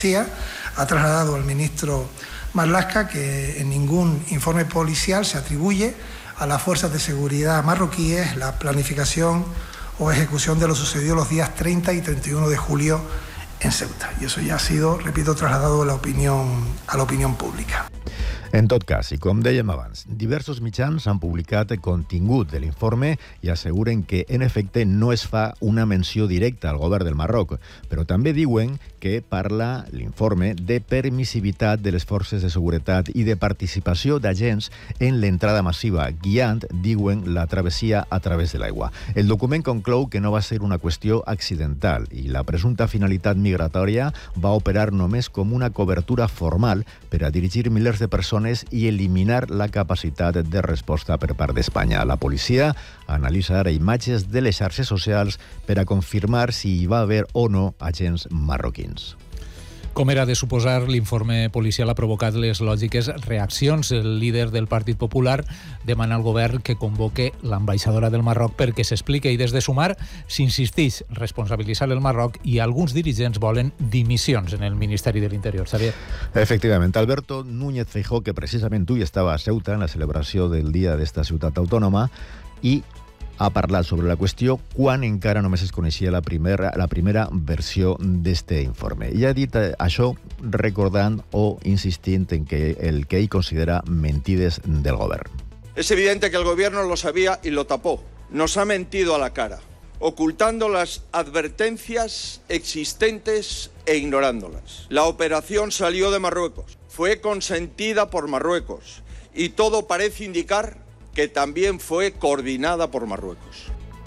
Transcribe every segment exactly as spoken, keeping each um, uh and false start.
Ha trasladado al ministro Marlaska que en ningún informe policial se atribuye a las fuerzas de seguridad marroquíes la planificación o ejecución de lo sucedido los días treinta y treinta y uno de julio en Ceuta. Y eso ya ha sido, repito, trasladado a la opinión, a la opinión pública. En tot cas, i com dèiem abans, diversos mitjans han publicat contingut de l'informe i asseguren que, en efecte, no es fa una menció directa al govern del Marroc, però també diuen que parla l'informe de permissivitat de les forces de seguretat i de participació d'agents en l'entrada massiva, guiant, diuen, la travessia a través de l'aigua. El document conclou que no va ser una qüestió accidental i la presumpta finalitat migratòria va operar només com una cobertura formal per a dirigir milers de persones i eliminar la capacitat de resposta per part d'Espanya. La policia analitza ara imatges de les xarxes socials per a confirmar si hi va haver o no agents marroquins. Com era de suposar, l'informe policial ha provocat les lògiques reaccions. El líder del Partit Popular demana al govern que convoque l'ambaixadora del Marroc perquè s'explique, i des de Sumar s'insisteix responsabilitzar el Marroc i alguns dirigents volen dimissions en el Ministeri de l'Interior. Xavier. Efectivament, Alberto Núñez Feijóo, que precisament avui estava a Ceuta en la celebració del dia d'esta ciutat autònoma, i ha parlat sobre la qüestió quan encara només es coneixia la primera, la primera versió d'este informe. I ha dit això recordant o insistint en que el que ell considera mentides del govern. Es evidente que el gobierno lo sabía y lo tapó. Nos ha mentido a la cara, ocultando las advertencias existentes e ignorándolas. La operación salió de Marruecos, fue consentida por Marruecos y todo parece indicar que también fue coordinada por Marruecos.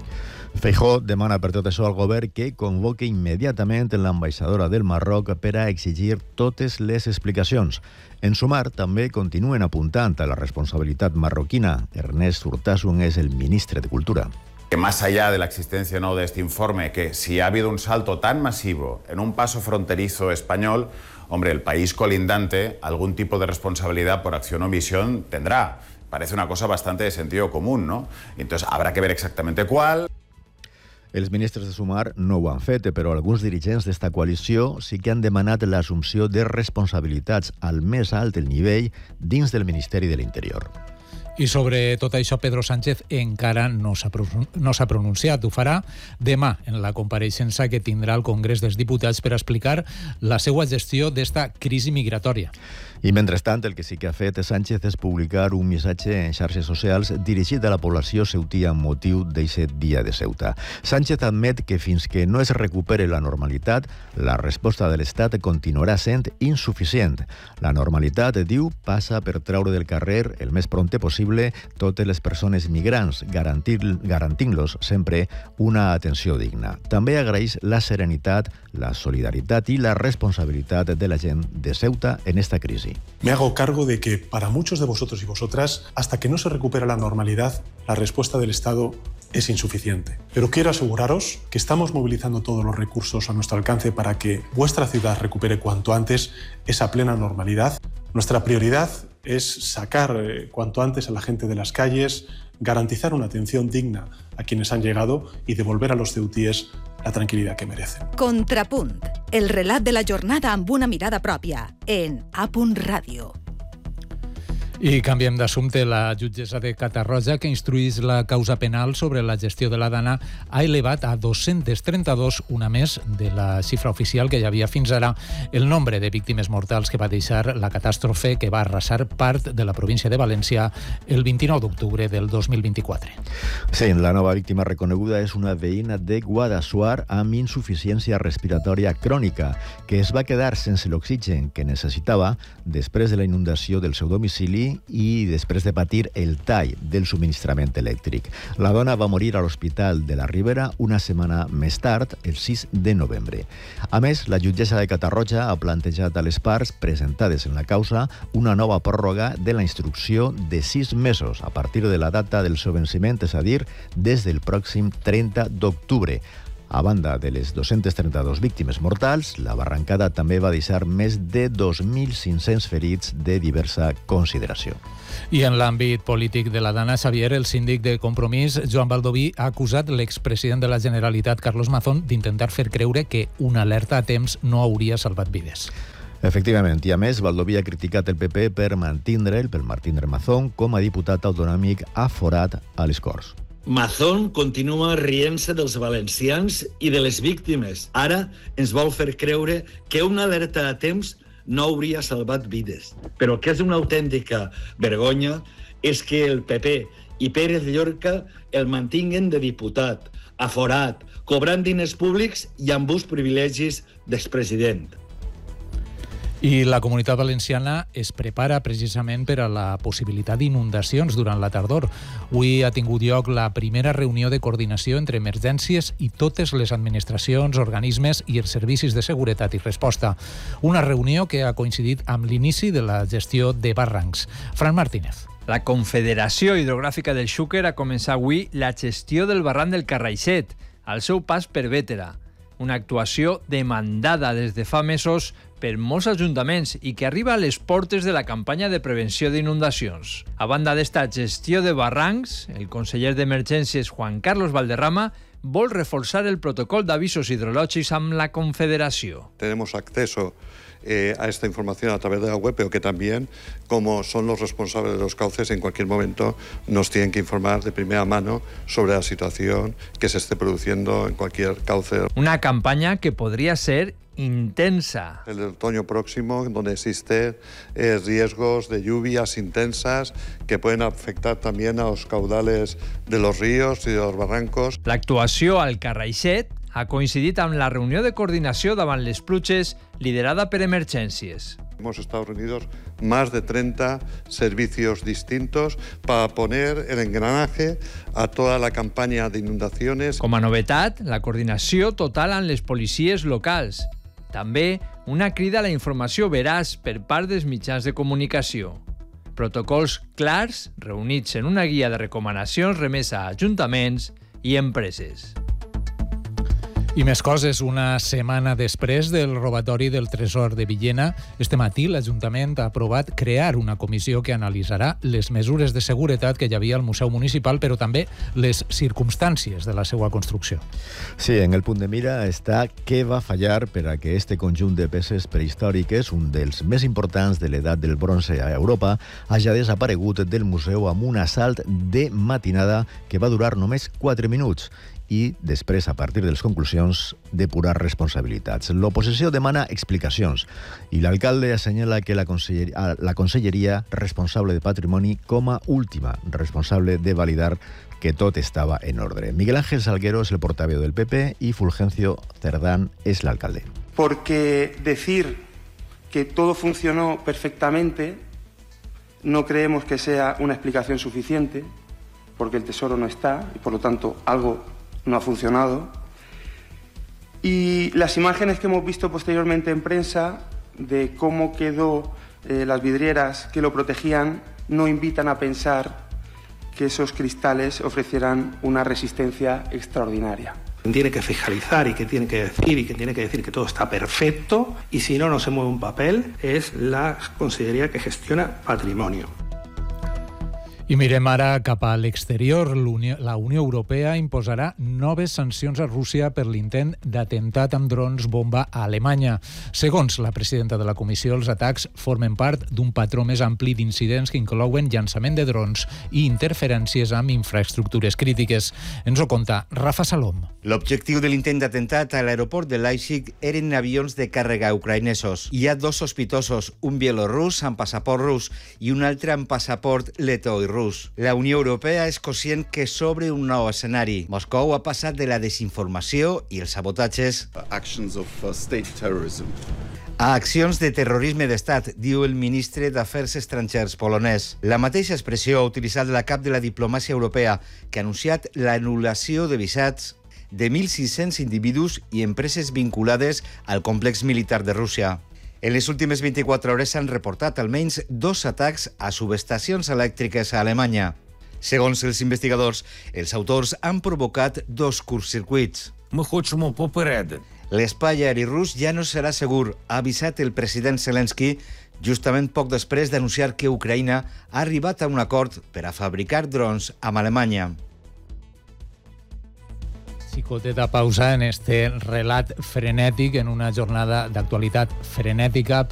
Feijóo demana per tot això al govern que convoque immediatament l'ambaixadora del Marroc per a exigir totes les explicacions. En Sumar també continuen apuntant a la responsabilitat marroquina. Ernest Urtasun és el ministre de Cultura. Que más allá de la existencia no de este informe, que si ha habido un salto tan masivo en un paso fronterizo español, hombre, el país colindante algún tipo de responsabilidad por acción o omisión tendrá. Parece una cosa bastante de sentido común, ¿no? Entonces habrá que ver exactamente cuál. Els ministres de Sumar no ho han fet, però alguns dirigents d'esta coalició sí que han demanat l'assumpció de responsabilitats al més alt nivell dins del Ministeri de l'Interior. I sobre tot això, Pedro Sánchez encara no s'ha no s'ha pronunciat. Ho farà demà en la compareixença que tindrà al Congrés dels Diputats per explicar la seva gestió d'esta crisi migratòria. I mentrestant, el que sí que ha fet Sánchez és publicar un missatge en xarxes socials dirigit a la població ceutia amb motiu d'aquest dia de Ceuta. Sánchez admet que fins que no es recupere la normalitat, la resposta de l'Estat continuarà sent insuficient. La normalitat, diu, passa per treure del carrer el més prompte possible totes les persones migrants, garantint-los sempre una atenció digna. També agraeix la serenitat, la solidaritat i la responsabilitat de la gent de Ceuta en esta crisi. Me hago cargo de que para muchos de vosotros y vosotras, hasta que no se recupera la normalidad, la respuesta del Estado es insuficiente. Pero quiero aseguraros que estamos movilizando todos los recursos a nuestro alcance para que vuestra ciudad recupere cuanto antes esa plena normalidad. Nuestra prioridad es sacar eh, cuanto antes a la gente de las calles, garantizar una atención digna a quienes han llegado y devolver a los ceutíes la tranquil·litat que merecen. Contrapunt, el relat de la jornada amb una mirada pròpia, en A Punt Ràdio. I canviem d'assumpte. La jutgessa de Catarroja, que instruïx la causa penal sobre la gestió de la Dana, ha elevat a dos-cents trenta-dos, una més de la xifra oficial que hi havia fins ara, el nombre de víctimes mortals que va deixar la catàstrofe que va arrasar part de la província de València el vint-i-nou d'octubre del dos mil vint-i-quatre. Sí, la nova víctima reconeguda és una veïna de Guadassuar amb insuficiència respiratòria crònica, que es va quedar sense l'oxigen que necessitava després de la inundació del seu domicili i després de patir el tall del subministrament elèctric. La dona va morir a l'Hospital de la Ribera una setmana més tard, el sis de novembre. A més, la jutgessa de Catarroja ha plantejat a les parts presentades en la causa una nova pròrroga de la instrucció de sis mesos a partir de la data del seu venciment, és a dir, des del pròxim trenta d'octubre. A banda de les dos-centes trenta-dues víctimes mortals, la barrancada també va deixar més de dos mil cinc-cents ferits de diversa consideració. I en l'àmbit polític de la Dana, Xavier, el síndic de Compromís, Joan Baldoví, ha acusat l'expresident de la Generalitat, Carlos Mazón, d'intentar fer creure que una alerta a temps no hauria salvat vides. Efectivament, i a més, Baldoví ha criticat el P P per mantindre'l, per mantindre Mazón, com a diputat autonòmic aforat a les Corts. Mazón continua rient-se dels valencians i de les víctimes. Ara ens vol fer creure que una alerta a temps no hauria salvat vides. Però el que és una autèntica vergonya és que el P P i Pérez Llorca el mantinguen de diputat, aforat, cobrant diners públics i amb uns privilegis d'expresident. I la Comunitat Valenciana es prepara precisament per a la possibilitat d'inundacions durant la tardor. Avui ha tingut lloc la primera reunió de coordinació entre emergències i totes les administracions, organismes i els servicis de seguretat i resposta. Una reunió que ha coincidit amb l'inici de la gestió de barrancs. Fran Martínez. La Confederació Hidrogràfica del Xúquer ha començat avui la gestió del barranc del Carraixet, al seu pas per Bétera. Una actuació demandada des de fa mesos per molts ajuntaments i que arriba a les portes de la campanya de prevenció d'inundacions. A banda d'esta gestió de barrancs, el conseller d'Emergències Juan Carlos Valderrama vol reforçar el protocol d'avisos hidrològics amb la Confederació. Tenemos acceso eh, a esta información a través de la web, pero que también, como son los responsables de los cauces, en cualquier momento nos tienen que informar de primera mano sobre la situación que se esté produciendo en cualquier cauce. Una campaña que podría ser intensa. El otoño próximo, donde existen eh, riesgos de lluvias intensas que pueden afectar también a los caudales de los ríos y de los barrancos. L'actuació al Carraixet ha coincidit amb la reunió de coordinació davant les pluges liderada per Emergències. Hemos estado reunidos más de treinta servicios distintos para poner el engranaje a toda la campaña de inundaciones. Com a novetat, la coordinació total amb les policies locals. També una crida a la informació veraç per part dels mitjans de comunicació. Protocols clars reunits en una guia de recomanacions remesa a ajuntaments i empreses. I més coses, una setmana després del robatori del tresor de Villena, este matí l'Ajuntament ha aprovat crear una comissió que analitzarà les mesures de seguretat que hi havia al Museu Municipal, però també les circumstàncies de la seva construcció. Sí, en el punt de mira està què va fallar per a que este conjunt de peces prehistòriques, un dels més importants de l'edat del bronze a Europa, hagi desaparegut del museu amb un assalt de matinada que va durar només quatre minuts. I després, a partir de les conclusions, depurar responsabilitats. L'oposició demana explicacions i l'alcalde assenyala que la conselleria, la conselleria responsable de patrimoni com a última responsable de validar que tot estava en ordre. Miguel Ángel Salguero es el portaveu del P P y Fulgencio Cerdán es el alcalde. Porque decir que todo funcionó perfectamente no creemos que sea una explicación suficiente, porque el tesoro no está y por lo tanto algo no ha funcionado. Y las imágenes que hemos visto posteriormente en prensa de cómo quedó eh, las vidrieras que lo protegían no invitan a pensar que esos cristales ofrecieran una resistencia extraordinaria. Tiene que fiscalizar y que tiene que decir y que tiene que decir que todo está perfecto, y si no, no se mueve un papel, es la conselleria que gestiona patrimonio. I mirem ara cap a l'exterior. La Unió Europea imposarà noves sancions a Rússia per l'intent d'atemptat amb drons bomba a Alemanya. Segons la presidenta de la Comissió, els atacs formen part d'un patró més ampli d'incidents que inclouen llançament de drons i interferències amb infraestructures crítiques. Ens ho conta Rafa Salom. L'objectiu de l'intent d'atemptat a l'aeroport de Leipzig eren avions de càrrega ucraïnesos. Hi ha dos sospitosos, un bielorrus amb passaport rus i un altre amb passaport letó i rus. La Unió Europea és conscient que s'obre un nou escenari. Moscou ha passat de la desinformació i els sabotatges a accions de terrorisme d'estat, diu el ministre d'Afers Estrangers polonès. La mateixa expressió ha utilitzat la cap de la diplomàcia europea, que ha anunciat l'anul·lació de visats de mil sis-cents individus i empreses vinculades al complex militar de Rússia. En les últimes vint-i-quatre hores s'han reportat almenys dos atacs a subestacions elèctriques a Alemanya. Segons els investigadors, els autors han provocat dos curtcircuits. Ми хочемо попередити. L'espai aeri rus ja no serà segur, ha avisat el president Zelensky justament poc després d'anunciar que Ucraïna ha arribat a un acord per a fabricar drons amb Alemanya. Xicoteta pausa en este relat frenètic, en una jornada d'actualitat frenètica,